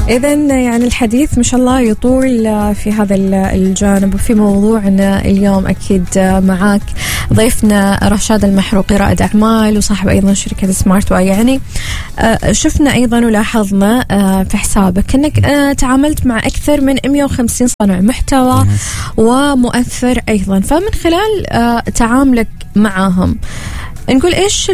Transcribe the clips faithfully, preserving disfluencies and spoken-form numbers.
إذن يعني الحديث ما شاء الله يطول في هذا الجانب. وفي موضوعنا اليوم أكيد معاك ضيفنا رشاد المحروقي، رائد أعمال وصاحب أيضا شركة سمارت واي. يعني شفنا أيضا ولاحظنا في حسابك أنك تعاملت مع أكثر من مئة وخمسين صانع محتوى ومؤثر أيضا. فمن خلال تعاملك معهم نقول إيش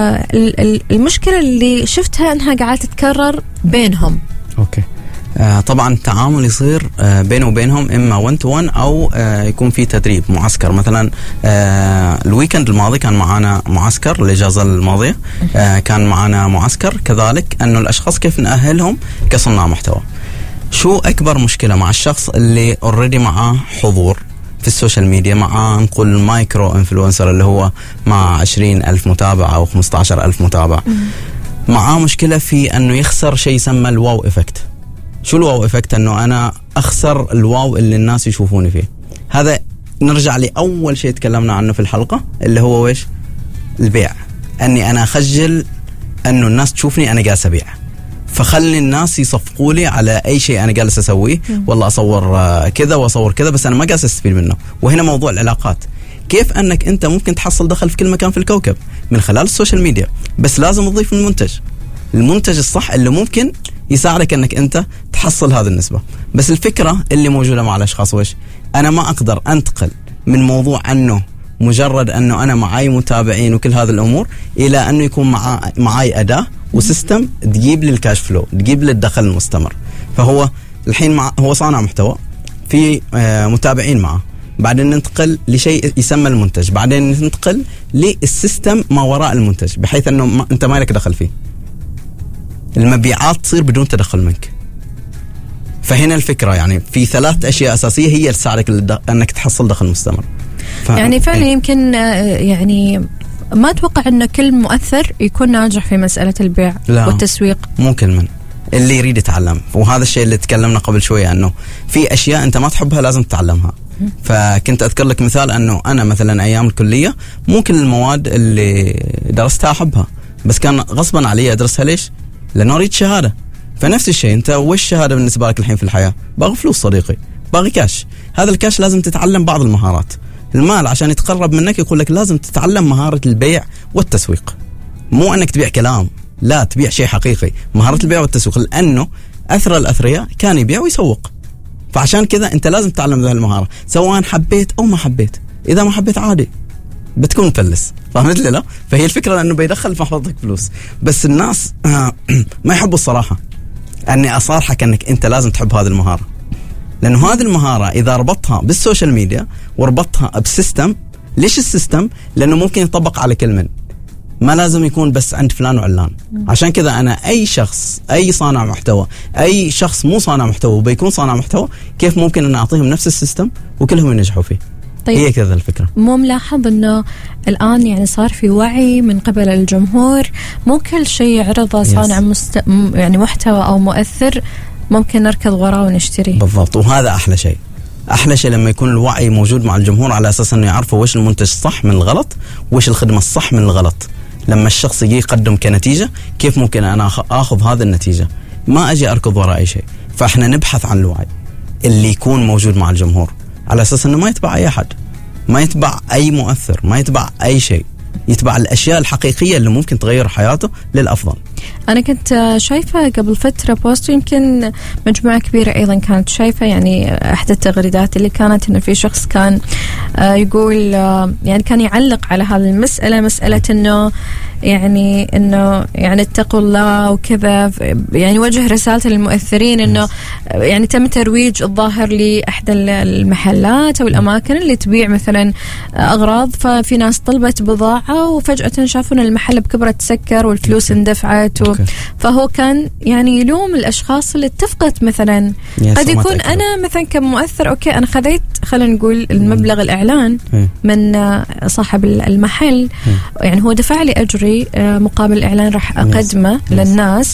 المشكلة اللي شفتها أنها قاعدة تتكرر بينهم؟ أوكي. آه طبعا التعامل يصير آه بينه وبينهم إما ون تو ون أو آه يكون في تدريب معسكر. مثلا آه الويكند الماضي كان معنا معسكر الإجازة الماضية، آه كان معنا معسكر كذلك أنه الأشخاص كيف نأهلهم كصناع محتوى. شو أكبر مشكلة مع الشخص اللي أوريدي معاه حضور في السوشيال ميديا، مع نقول مايكرو انفلونسر اللي هو مع عشرين ألف متابع أو خمسة عشر ألف متابع، معاه مشكلة في أنه يخسر شيء يسمى الواو إفكت. شو الواو إفكت؟ أنه أنا أخسر الواو اللي الناس يشوفوني فيه. هذا نرجع لأول شيء تكلمنا عنه في الحلقة اللي هو ويش؟ البيع. أني أنا أخجل أنه الناس تشوفني أنا جالس أبيع، فخلي الناس يصفقوا لي على أي شيء أنا جالس أسويه. والله أصور كذا وأصور كذا بس أنا ما جالس أستفيد منه. وهنا موضوع العلاقات، كيف أنك أنت ممكن تحصل دخل في كل مكان في الكوكب من خلال السوشيال ميديا، بس لازم تضيف المنتج المنتج الصح اللي ممكن يساعدك أنك أنت تحصل هذه النسبة. بس الفكرة اللي موجودة مع الأشخاص وش؟ أنا ما أقدر أنتقل من موضوع أنه مجرد أنه أنا معاي متابعين وكل هذه الأمور إلى أنه يكون مع معاي أداة وسيستم تجيب لي الكاش فلو، تجيب لي الدخل المستمر. فهو الحين مع هو صانع محتوى في آه متابعين معه، بعدين ننتقل لشيء يسمى المنتج، بعدين ننتقل للسيستم ما وراء المنتج بحيث أنه ما أنت ما لك دخل فيه. المبيعات تصير بدون تدخل منك. فهنا الفكرة يعني في ثلاث أشياء أساسية هي اللي تساعدك أنك تحصل دخل مستمر. ف... يعني فعلا إيه؟ يمكن يعني ما أتوقع أن كل مؤثر يكون ناجح في مسألة البيع لا. والتسويق. مو كل من اللي يريد يتعلم، وهذا الشيء اللي تكلمنا قبل شوية أنه في أشياء أنت ما تحبها لازم تتعلمها. فكنت أذكر لك مثال أنه أنا مثلا أيام الكلية مو كل المواد اللي درستها أحبها، بس كان غصبا علي أدرسها. ليش؟ لأنه أريد شهادة. فنفس الشيء أنت وش الشهادة بالنسبة لك الحين في الحياة؟ باغي فلوس صديقي، باغي كاش. هذا الكاش لازم تتعلم بعض المهارات. المال عشان يتقرب منك يقول لك لازم تتعلم مهارة البيع والتسويق، مو أنك تبيع كلام، لا تبيع شيء حقيقي. مهارة البيع والتسويق، لأنه أثر الأثرياء كان يبيع ويسوق. فعشان كذا أنت لازم تتعلم هذه المهارة سواء حبيت أو ما حبيت. إذا ما حبيت عادي بتكون مفلس، فهمت لي؟ لا فهي الفكرة لأنه بيدخل في محفظتك فلوس. بس الناس ما يحبوا الصراحة أني أصارحك أنك أنت لازم تحب هذه المهارة، لأنه هذه المهارة إذا ربطها بالسوشيال ميديا وربطها بسيستم. ليش السيستم؟ لأنه ممكن يطبق على كل من، ما لازم يكون بس عند فلان وعلان. عشان كذا أنا أي شخص، أي صانع محتوى، أي شخص مو صانع محتوى وبيكون صانع محتوى، كيف ممكن أن أعطيهم نفس السيستم وكلهم ينجحوا فيه؟ طيب هي كذا الفكرة. مو ملاحظ أنه الآن يعني صار في وعي من قبل الجمهور، مو كل شيء يعرضه صانع مست... يعني محتوى أو مؤثر ممكن نركض وراه ونشتريه. بالضبط، وهذا أحلى شيء. أحلى شيء لما يكون الوعي موجود مع الجمهور على أساس أنه يعرفوا وش المنتج الصح من الغلط، وش الخدمة الصح من الغلط. لما الشخص يجي يقدم كنتيجة، كيف ممكن أنا أخذ هذا النتيجة، ما أجي أركض وراء أي شيء. فإحنا نبحث عن الوعي اللي يكون موجود مع الجمهور على أساس أنه ما يتبع أي أحد، ما يتبع أي مؤثر، ما يتبع أي شيء، يتبع الأشياء الحقيقية اللي ممكن تغير حياته للأفضل. أنا كنت شايفة قبل فترة بوست، يمكن مجموعة كبيرة أيضا كانت شايفة يعني أحد التغريدات اللي كانت إنه في شخص كان يقول يعني كان يعلق على هذه المسألة، مسألة إنه يعني إنه يعني اتقوا الله وكذا، يعني وجه رسالة للمؤثرين إنه يعني تم ترويج الظاهر لأحد المحلات أو الأماكن اللي تبيع مثلا أغراض، ففي ناس طلبت بضاعة وفجأة شافوا إن المحل بكبرة تسكر والفلوس اندفعت و... فهو كان يعني يلوم الأشخاص اللي اتفقت مثلا. قد يكون أنا مثلا كمؤثر أوكي أنا خذيت خلينا نقول المبلغ الإعلان من صاحب المحل، يعني هو دفع لي أجري مقابل الإعلان راح أقدمه للناس،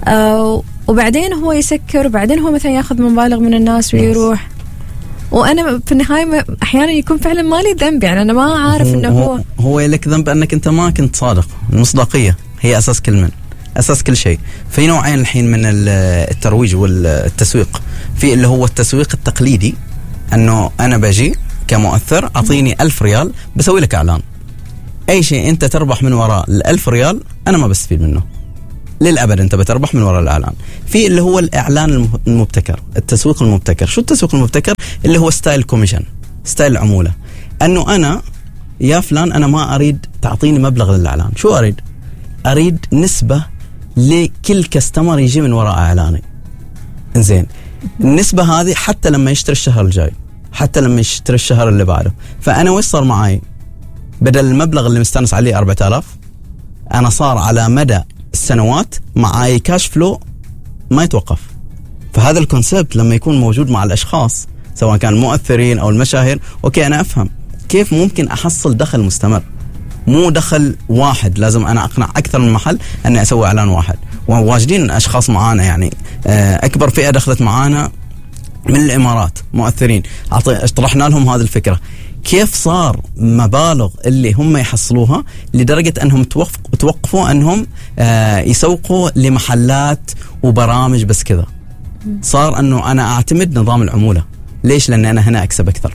وبعدين هو يسكر وبعدين هو مثلا ياخذ مبالغ من الناس ويروح، وأنا في النهاية أحيانا يكون فعلا مالي ذنب، يعني أنا ما عارف إنه هو هو لك ذنب أنك أنت ما كنت صادق. المصداقية هي أساس كل من أساس كل شيء. في نوعين الحين من الترويج والتسويق. في اللي هو التسويق التقليدي، أنه أنا بجي كمؤثر أعطيني ألف ريال بسوي لك إعلان، أي شيء أنت تربح من وراء الألف ريال أنا ما بستفيد منه للأبد، أنت بتربح من وراء الإعلان. في اللي هو الإعلان المبتكر، التسويق المبتكر. شو التسويق المبتكر؟ اللي هو ستايل كوميشن، ستايل العمولة. أنه أنا يا فلان أنا ما أريد تعطيني مبلغ للإعلان، شو أريد؟ أريد نسبة لكل كاستمر يجي من وراء إعلاني. إنزين، النسبة هذه حتى لما يشتري الشهر الجاي، حتى لما يشتري الشهر اللي بعده. فأنا وش صار معي؟ بدل المبلغ اللي مستانس عليه أربعة آلاف، أنا صار على مدى السنوات معاي كاش فلو ما يتوقف. فهذا الكونسبت لما يكون موجود مع الأشخاص سواء كان المؤثرين أو المشاهير، أوكي أنا أفهم كيف ممكن أحصل دخل مستمر، مو دخل واحد لازم أنا أقنع أكثر من محل أني أسوي إعلان واحد. وواجدين أشخاص معانا، يعني أكبر فئة دخلت معانا من الإمارات مؤثرين، طرحنا لهم هذه الفكرة، كيف صار مبالغ اللي هم يحصلوها لدرجة أنهم توقفوا أنهم يسوقوا لمحلات وبرامج بس كذا. صار أنه أنا أعتمد نظام العمولة. ليش؟ لأن أنا هنا أكسب أكثر.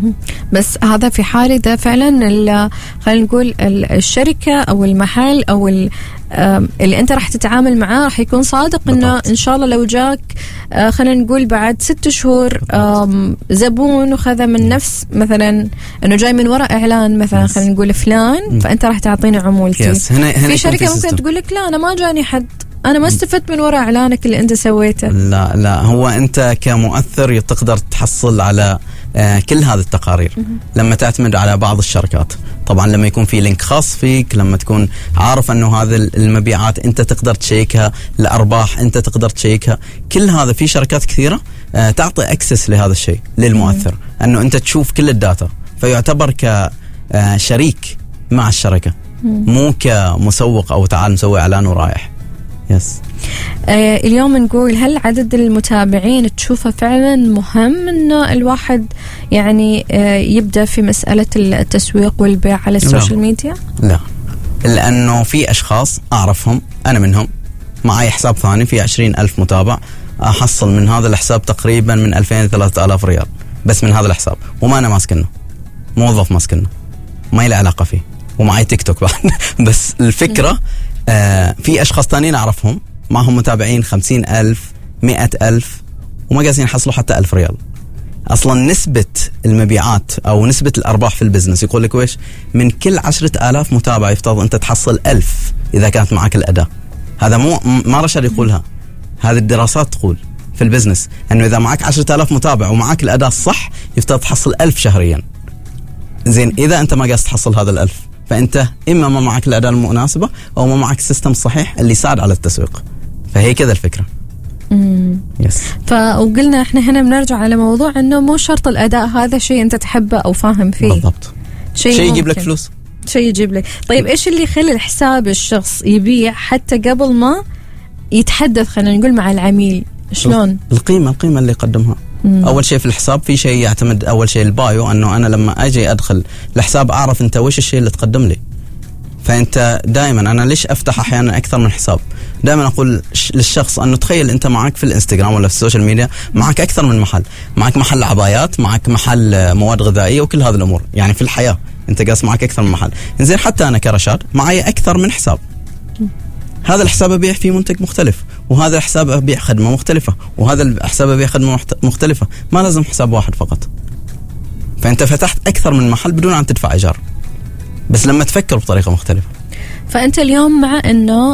بس هذا في حال إذا فعلا خلينا نقول الشركة أو المحل أو اللي أنت راح تتعامل معاه راح يكون صادق إنه إن شاء الله لو جاك خلينا نقول بعد ست شهور زبون وخذ من نفس مثلا إنه جاي من وراء إعلان مثلا خلينا نقول فلان، فأنت راح تعطيني عمولتي. هنا هنا في شركة ممكن تقول لك لا أنا ما جاني حد، أنا ما استفدت من وراء إعلانك اللي أنت سويته. لا لا، هو أنت كمؤثر تقدر تحصل على آه كل هذه التقارير لما تعتمد على بعض الشركات. طبعا لما يكون في لينك خاص فيك، لما تكون عارف أنه هذه المبيعات أنت تقدر تشيكها، الأرباح أنت تقدر تشيكها، كل هذا في شركات كثيرة آه تعطي أكسس لهذا الشيء للمؤثر، أنه أنت تشوف كل الداتا، فيعتبر كشريك مع الشركة، مو كمسوق أو تعال مسوي إعلان ورايح. يس. آه اليوم نقول هل عدد المتابعين تشوفه فعلا مهم انه الواحد يعني آه يبدأ في مسألة التسويق والبيع على السوشيال لا. ميديا؟ لا، لأنه في أشخاص أعرفهم أنا منهم، معي حساب ثاني في عشرين ألف متابع، أحصل من هذا الحساب تقريبا من ألفين ثلاثة آلاف ريال بس من هذا الحساب، وما أنا ماسكنه، موظف ماسكنه، ما لي علاقة فيه، ومعي تيك توك بعد. بس الفكرة آه في أشخاص تانيين أعرفهم معهم متابعين خمسين ألف مئة ألف وما قاسين يحصلوا حتى ألف ريال. أصلا نسبة المبيعات أو نسبة الأرباح في البزنس يقول لك ويش، من كل عشرة آلاف متابع يفترض أنت تحصل ألف إذا كانت معك الأداة. هذا مو ما رشد يقولها، هذه الدراسات تقول في البزنس أنه إذا معك عشرة آلاف متابع ومعك الأداة الصح يفترض تحصل ألف شهريا. زين، إذا أنت ما قاس تحصل هذا الألف فأنت إما ما معك الأداة المناسبة أو ما معك السيستم الصحيح اللي يساعد على التسويق. فهي كذا الفكرة. امم يس. فقلنا احنا هنا بنرجع على موضوع انه مو شرط الاداء هذا شيء انت تحبه او فاهم فيه. بالضبط. شيء شي يجيب لك فلوس. شيء يجيب لك. طيب ايش اللي يخلي الحساب الشخص يبيع حتى قبل ما يتحدث خلينا نقول مع العميل؟ شلون؟ القيمة القيمة اللي يقدمها. مم. أول شيء في الحساب في شيء يعتمد، أول شيء البايو، أنه أنا لما أجي أدخل الحساب أعرف أنت وش الشيء اللي تقدم لي. فأنت دائما، أنا ليش أفتح أحيانا أكثر من حساب؟ دائما أقول للشخص أنه تخيل أنت معك في الإنستغرام ولا في السوشيال ميديا معك أكثر من محل، معك محل عبايات، معك محل مواد غذائية وكل هذه الأمور، يعني في الحياة أنت قاس معك أكثر من محل. إنزين، حتى أنا كرشاد معي أكثر من حساب، هذا الحساب أبيع فيه منتج مختلف، وهذا الحساب أبيع خدمة مختلفة، وهذا الحساب أبيع خدمة مختلفة، ما لازم حساب واحد فقط. فأنت فتحت أكثر من محل بدون أن تدفع إيجار، بس لما تفكر بطريقة مختلفة. فأنت اليوم مع أنه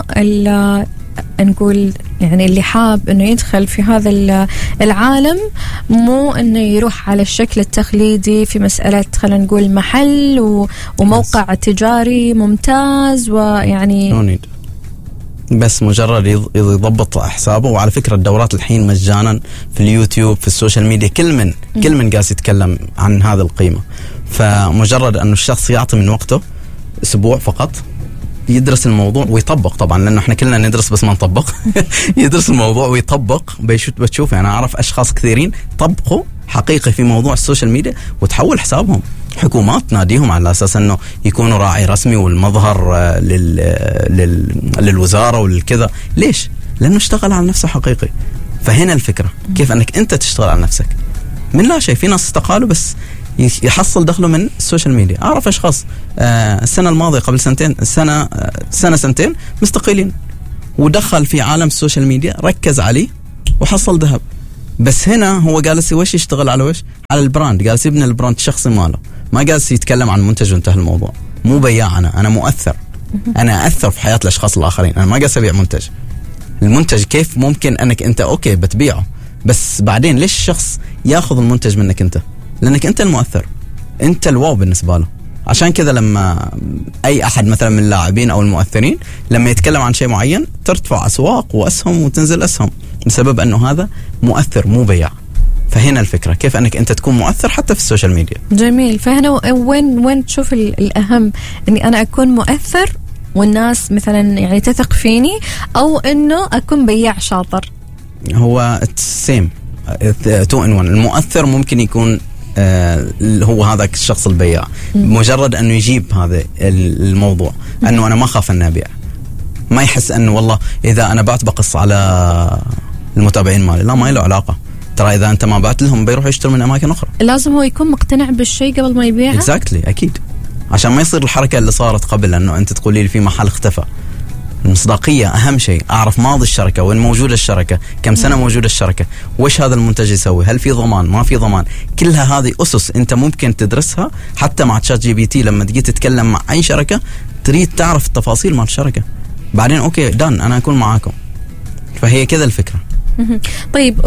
نقول يعني اللي حاب أنه يدخل في هذا العالم مو أنه يروح على الشكل التقليدي في مسألة خلينا نقول محل وموقع تجاري ممتاز ويعني no need. بس مجرد يضبط حسابه. وعلى فكرة الدورات الحين مجانا في اليوتيوب في السوشيال ميديا، كل من م. كل من قاس يتكلم عن هذا القيمة. فمجرد أنه الشخص يعطي من وقته أسبوع فقط يدرس الموضوع ويطبق، طبعا لانه احنا كلنا ندرس بس ما نطبق. يدرس الموضوع ويطبق. بتشوف يعني اعرف اشخاص كثيرين طبقوا حقيقي في موضوع السوشيال ميديا وتحول حسابهم. حكومات تناديهم على اساس انه يكونوا راعي رسمي والمظهر لل... لل... للوزاره وللكذا. ليش؟ لانه اشتغل على نفسه حقيقي. فهنا الفكره كيف انك انت تشتغل على نفسك من لا شيء. في ناس استقالوا بس يحصل دخله من السوشيال ميديا. اعرف اشخاص آه السنه الماضيه قبل سنتين سنه آه سنه سنتين مستقيلين، ودخل في عالم السوشيال ميديا ركز عليه وحصل ذهب. بس هنا هو جالس وش يشتغل على وش؟ على البراند، جالس يبني البراند الشخصي ماله، ما جالس يتكلم عن منتج وانتهى الموضوع. مو بياع، انا انا مؤثر، انا اثر في حياه الاشخاص الاخرين. انا ما جالس ابيع منتج. المنتج كيف ممكن انك انت اوكي بتبيعه، بس بعدين ليش الشخص ياخذ المنتج منك انت؟ لانك انت المؤثر، انت الواو بالنسبه له. عشان كذا لما اي احد مثلا من اللاعبين او المؤثرين لما يتكلم عن شيء معين ترتفع اسواق واسهم وتنزل اسهم، بسبب انه هذا مؤثر مو بيع. فهنا الفكره كيف انك انت تكون مؤثر حتى في السوشيال ميديا. جميل. فهنا وين وين تشوف الاهم، اني انا اكون مؤثر والناس مثلا يعني تثق فيني، او انه اكون بياع شاطر؟ هو سيم تو ان ون. المؤثر ممكن يكون آه هو هذاك الشخص البياع، مجرد انه يجيب هذا الموضوع انه انا ما اخاف اني ابيع، ما يحس انه والله اذا انا بعت بقص على المتابعين مالي. لا، ما له علاقه. ترى اذا انت ما بعت لهم بيروحوا يشتروا من اماكن اخرى. لازم هو يكون مقتنع بالشيء قبل ما يبيعه. اكزاكتلي exactly. اكيد، عشان ما يصير الحركه اللي صارت قبل انه انت تقولي لي في محل اختفى. المصداقيه اهم شيء. اعرف ماضي الشركه، وين موجوده الشركه، كم سنه موجوده الشركه، وش هذا المنتج يسوي، هل في ضمان ما في ضمان. كلها هذه اسس انت ممكن تدرسها حتى مع تشات جي بي تي. لما تجي تتكلم مع اي شركه تريد تعرف التفاصيل مال الشركه، بعدين اوكي دان انا اكون معاكم. فهي كذا الفكره. طيب،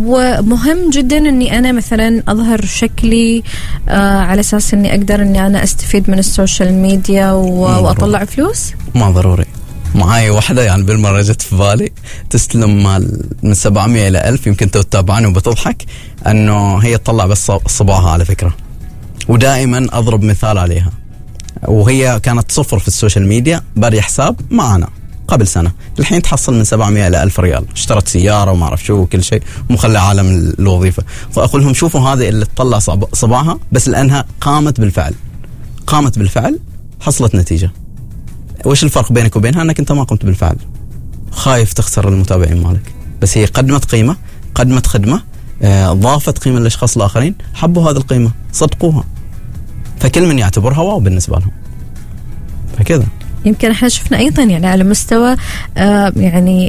ومهم جدا اني انا مثلا اظهر شكلي على اساس اني اقدر اني انا استفيد من السوشيال ميديا واطلع فلوس. ما ضروري. معاي واحدة يعني بالمرة جت في بالي تستلم مال من سبعمية إلى ألف، يمكن تتابعني وبتضحك، أنه هي تطلع بس صباعها على فكرة. ودائما أضرب مثال عليها، وهي كانت صفر في السوشيال ميديا، بادي حساب معنا قبل سنة، الحين تحصل من سبعمية إلى ألف ريال، اشترت سيارة وما أعرف شو وكل شيء، ومخلى عالم الوظيفة. فأقول لهم شوفوا هذه اللي تطلع صباعها بس لأنها قامت بالفعل، قامت بالفعل حصلت نتيجة. وش الفرق بينك وبينها؟ أنك أنت ما قمت بالفعل، خايف تخسر المتابعين مالك، بس هي قدمت قيمة، قدمت خدمة، آه، ضافت قيمة للأشخاص الآخرين، حبوا هذه القيمة، صدقوها، فكل من يعتبرها واو بالنسبة لهم. فكذا يمكن احنا شفنا أيضا يعني على مستوى آه يعني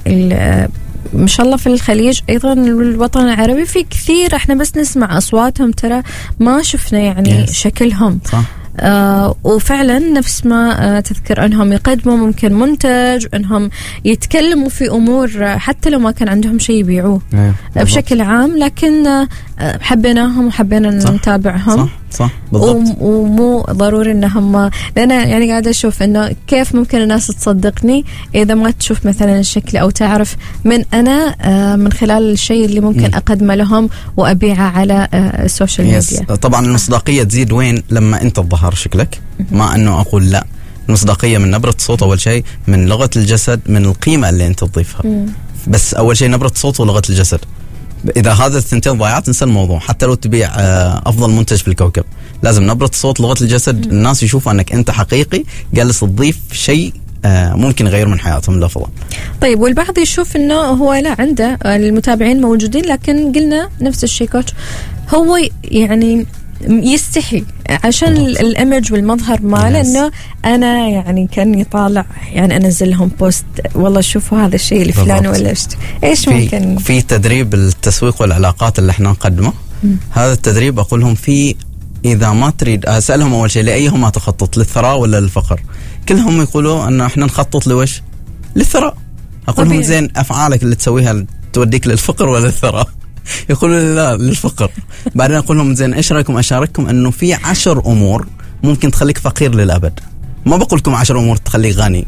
ما شاء الله في الخليج أيضا الوطن العربي في كثير احنا بس نسمع أصواتهم، ترى ما شفنا يعني yes. شكلهم صح. آه وفعلا نفس ما آه تذكر أنهم يقدموا ممكن منتج، أنهم يتكلموا في أمور حتى لو ما كان عندهم شيء يبيعوه yeah. بشكل عام، لكن آه حبيناهم وحبينا صح. نتابعهم صح صح بالضبط. ومو ضروري انهم، لأن يعني قاعدة أشوف إنه كيف ممكن الناس تصدقني إذا ما تشوف مثلا الشكل أو تعرف من أنا آه من خلال الشيء اللي ممكن م. أقدمه لهم وأبيعه على آه السوشيال ميديا. طبعا المصداقية تزيد وين؟ لما أنت تظهر شكلك، ما أنه أقول لا. المصداقية من نبرة صوت أول شيء، من لغة الجسد، من القيمة اللي أنت تضيفها. م. بس أول شيء نبرة صوت ولغة الجسد. إذا هذا الثنتين ضايعات انسى الموضوع. حتى لو تبيع أفضل منتج في الكوكب، لازم نبرة صوت، لغة الجسد، الناس يشوفوا أنك أنت حقيقي جالس تضيف شيء ممكن يغير من حياتهم لأفضل. طيب، والبعض يشوف أنه هو لا عنده المتابعين موجودين، لكن قلنا نفس الشيء كوتش، هو يعني يستحي عشان الإيمج والمظهر ماله انه انا يعني كان يطالع يعني انزل لهم بوست والله شوفوا هذا الشيء لفلان ولا ايش ممكن. في تدريب التسويق والعلاقات اللي احنا نقدمه، هذا التدريب اقول لهم فيه اذا ما تريد اسالهم اول شيء لايهما تخطط، للثراء ولا للفقر؟ كلهم يقولوا ان احنا نخطط لوش؟ للثراء. اقول لهم زين افعالك اللي تسويها توديك للفقر ولا للثراء؟ يقولوا لا للفقر. بعدين أقول لهم زين إيش رأيكم أشارككم أنه في عشر أمور ممكن تخليك فقير للأبد. ما بقول لكم عشر أمور تخليك غني،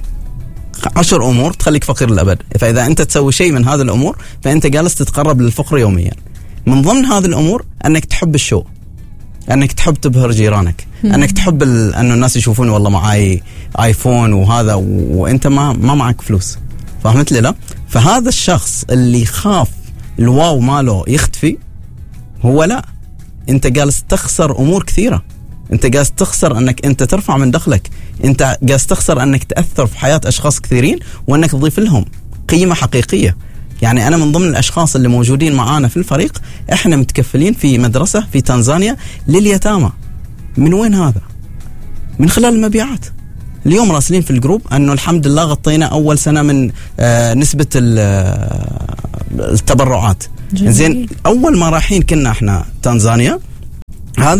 عشر أمور تخليك فقير للأبد. فإذا أنت تسوي شيء من هذه الأمور فأنت جالس تتقرب للفقر يوميا. من ضمن هذه الأمور أنك تحب الشو. انك تحب تبهر جيرانك، انك تحب ال... انه الناس يشوفون والله معاي ايفون وهذا و... وانت ما ما معك فلوس. فهمت لي؟ لا، فهذا الشخص اللي خاف الواو ماله يختفي، هو لا، انت جالس تخسر امور كثيره. انت جالس تخسر انك انت ترفع من دخلك، انت جالس تخسر انك تاثر في حياه اشخاص كثيرين وانك تضيف لهم قيمه حقيقيه. يعني انا من ضمن الاشخاص اللي موجودين معانا في الفريق، احنا متكفلين في مدرسه في تنزانيا لليتامى. من وين هذا؟ من خلال المبيعات. اليوم راسلين في الجروب انه الحمد لله غطينا اول سنه من آه نسبه التبرعات. زين، اول ما رايحين كنا احنا تنزانيا، هذا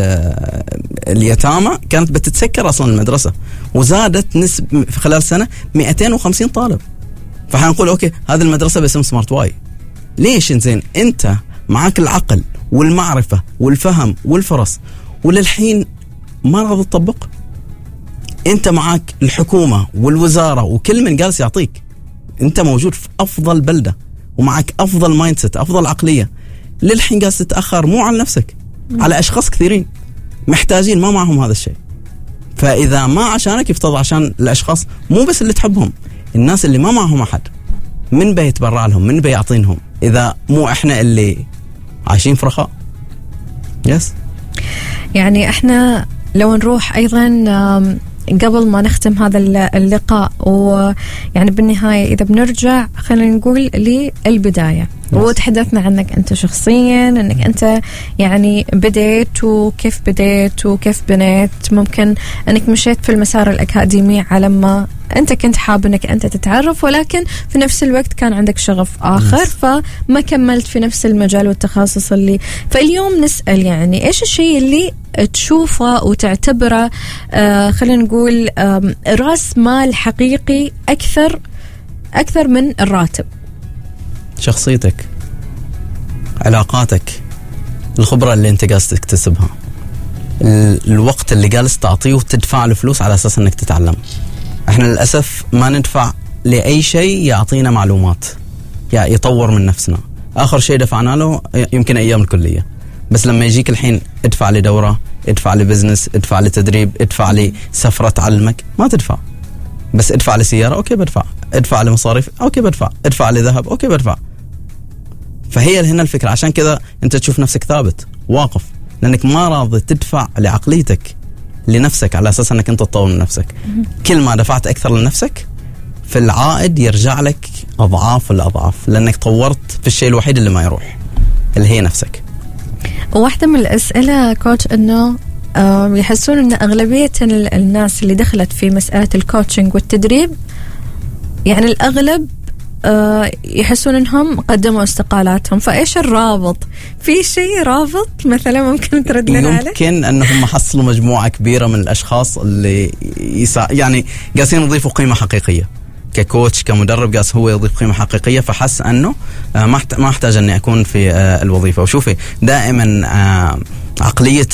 اليتامى كانت بتتسكر اصلا المدرسه، وزادت نسبه في خلال سنه مئتين وخمسين طالب. فحنقول اوكي هذه المدرسه باسم سمارت واي. ليش؟ زين انت معاك العقل والمعرفه والفهم والفرص، وللحين ما راضي تطبق. انت معاك الحكومه والوزاره وكل من جالس يعطيك، انت موجود في افضل بلده ومعك افضل مايند سيت، افضل عقليه، للحين جالس تتاخر مو على نفسك، على اشخاص كثيرين محتاجين ما معهم هذا الشيء. فاذا ما عشانك يفترض عشان الاشخاص مو بس اللي تحبهم، الناس اللي ما معهم احد، من بيتبرع لهم، من بيعطينهم، اذا مو احنا اللي عايشين في رخاء. يس يعني احنا لو نروح ايضا قبل ما نختم هذا اللقاء، ويعني بالنهاية إذا بنرجع خلينا نقول للبداية، وتحدثنا عنك أنت شخصيا، أنك أنت يعني بديت وكيف بديت وكيف بنيت، ممكن أنك مشيت في المسار الأكاديمي على ما أنت كنت حاب أنك أنت تتعرف، ولكن في نفس الوقت كان عندك شغف آخر فما كملت في نفس المجال والتخصص اللي. فاليوم نسأل يعني إيش الشيء اللي تشوفه وتعتبره آه خلينا نقول آه رأس مال حقيقي أكثر أكثر من الراتب؟ شخصيتك، علاقاتك، الخبرة اللي أنت جالس تكتسبها، الوقت اللي جالس تعطيه وتدفع له فلوس على أساس أنك تتعلم. احنا للأسف ما ندفع لأي شيء يعطينا معلومات، يعني يطور من نفسنا. آخر شيء دفعنا له يمكن أيام الكلية، بس لما يجيك الحين ادفع لي دورة، ادفع لي بزنس، ادفع لي تدريب، ادفع لي سفرة تعلمك، ما تدفع. بس ادفع لي سيارة، اوكي بدفع. ادفع لي مصاريف، اوكي بدفع. ادفع لي ذهب، اوكي بدفع. فهي هنا الفكرة. عشان كذا انت تشوف نفسك ثابت واقف، لانك ما راضي تدفع لعقليتك لنفسك على اساس انك انت تطور من نفسك. كل ما دفعت اكثر لنفسك في العائد يرجع لك اضعاف الاضعاف، لانك طورت في الشيء الوحيد اللي ما يروح، اللي هي نفسك. واحدة من الأسئلة كوتش أنه يحسون أن أغلبية الناس اللي دخلت في مسألة الكوتشنج والتدريب، يعني الأغلب يحسون أنهم قدموا استقالاتهم. فإيش الرابط؟ في شيء رابط مثلا ممكن ترد لنا عليه؟ يمكن أنهم حصلوا مجموعة كبيرة من الأشخاص اللي يسا يعني قاسين يضيفوا قيمة حقيقية ككوتش كمدرب، قاس هو يضيف قيمة حقيقية، فحس أنه ما ما احتاج أني أكون في الوظيفة. وشوفي دائما عقلية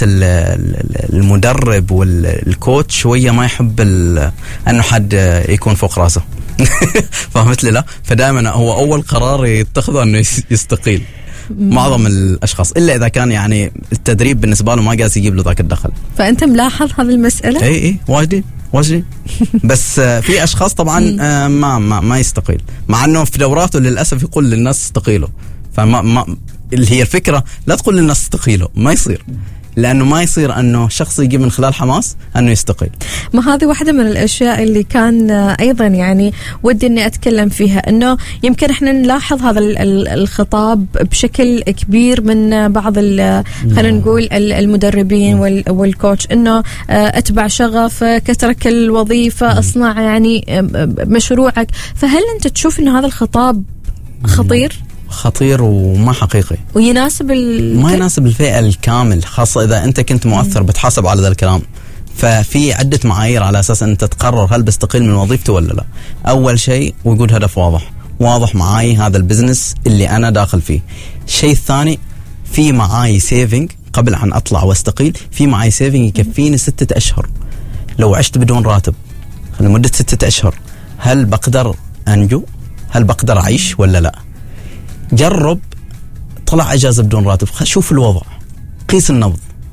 المدرب والكوتش شوية ما يحب أنه حد يكون فوق راسه. فهمت لي؟ لا، فدائما هو أول قرار يتخذه أنه يستقيل معظم الأشخاص، إلا إذا كان يعني التدريب بالنسبة له ما قاس يجيب له ذاك الدخل. فأنت ملاحظ هذه المسألة؟ إيه إيه واجدين واجدين. بس في أشخاص طبعا ما ما ما يستقيل، مع أنه في دوراته للأسف يقول للناس استقيلوا. فما ما اللي هي الفكرة، لا تقول للناس استقيلوا، ما يصير، لأنه ما يصير أنه شخص يجي من خلال حماس أنه يستقيل. ما هذه واحدة من الأشياء اللي كان أيضا يعني ودي أني أتكلم فيها، أنه يمكن إحنا نلاحظ هذا الخطاب بشكل كبير من بعض خلينا نقول المدربين والكوتش، أنه أتبع شغفك، اترك الوظيفة، اصنع يعني مشروعك. فهل أنت تشوف أن هذا الخطاب خطير؟ خطير وما حقيقي، ويناسب ال... ما يناسب الفئة الكامل، خاصة إذا أنت كنت مؤثر بتحاسب على ذا الكلام. ففي عدة معايير على أساس أن تقرر هل بستقيل من وظيفتي ولا لا. أول شيء وجود هدف واضح واضح معاي هذا البزنس اللي أنا داخل فيه. الشيء الثاني، في معاي سيفنج قبل أن أطلع واستقيل، في معاي سيفنج يكفيني ستة أشهر. لو عشت بدون راتب لمدة ستة أشهر، هل بقدر أنجو؟ هل بقدر أعيش ولا لا؟ جرب طلع اجازه بدون راتب، شوف الوضع، قيس النبض.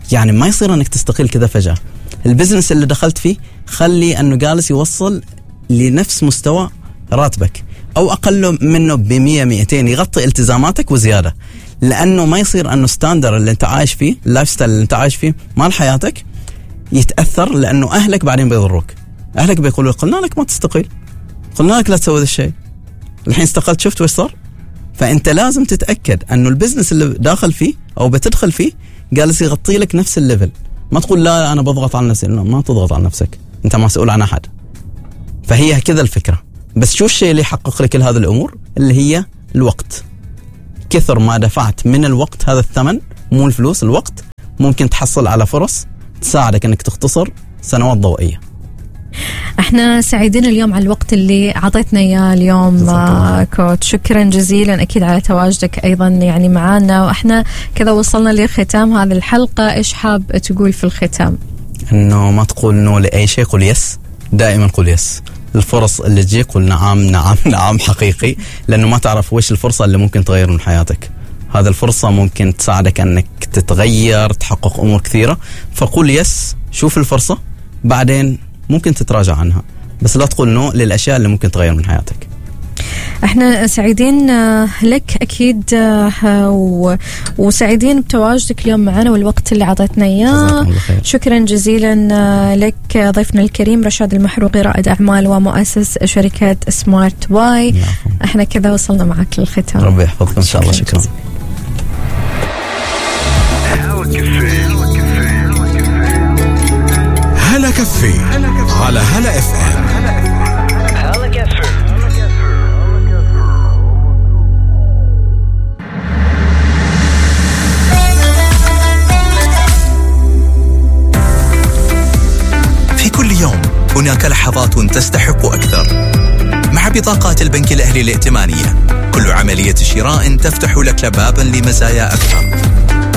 يعني ما يصير أنك تستقيل كذا فجأة. البزنس اللي دخلت فيه خلي أنه جالس يوصل لنفس مستوى راتبك أو أقل منه بمية مئتين، يغطي التزاماتك وزيادة. لأنه ما يصير أنه ستاندر اللي أنت عايش فيه، اللايف ستايل اللي أنت عايش فيه مال حياتك يتأثر، لأنه أهلك بعدين بيضروك. أهلك بيقولوا قلنا لك ما تستقيل، قلنا لك لا تسوي هذا الشيء، الحين استقلت شفت وش صار. فأنت لازم تتأكد أنه البزنس اللي داخل فيه أو بتدخل فيه جالس يغطي لك نفس الليفل. ما تقول لا أنا بضغط على نفسي، لا ما تضغط على نفسك، أنت مسؤول عن أحد. فهي كذا الفكرة. بس شو الشيء اللي يحقق لك كل هذه الأمور؟ اللي هي الوقت. كثر ما دفعت من الوقت، هذا الثمن مو الفلوس، الوقت، ممكن تحصل على فرص تساعدك أنك تختصر سنوات ضوئية. احنا سعيدين اليوم على الوقت اللي عطيتنا اياه اليوم آه كوتش، شكرا جزيلا اكيد على تواجدك ايضا يعني معانا. واحنا كذا وصلنا لختام هذه الحلقة، ايش حاب تقول في الختام؟ انه ما تقول نو لاي شيء، قل يس، دائما قل يس. الفرص اللي تجي قل نعم نعم نعم حقيقي، لانه ما تعرف وش الفرصة اللي ممكن تغير من حياتك. هذا الفرصة ممكن تساعدك انك تتغير، تحقق امور كثيرة. فقل يس، شوف الفرصة، بعدين ممكن تتراجع عنها، بس لا تقول نو للأشياء اللي ممكن تغير من حياتك. احنا سعيدين لك أكيد، وسعيدين بتواجدك اليوم معنا والوقت اللي عطيتنا إياه. شكرا جزيلا لك ضيفنا الكريم رشاد المحروقي، رائد أعمال ومؤسس شركة سمارت واي. احنا كذا وصلنا معك للختام. ربي يحفظكم إن شاء الله. شكرا. هلا كافيه على هلا اف ام. هلا كافيه. في كل يوم هناك لحظات تستحق أكثر. مع بطاقات البنك الأهلي الائتمانية كل عملية شراء تفتح لك بابا لمزايا أكثر.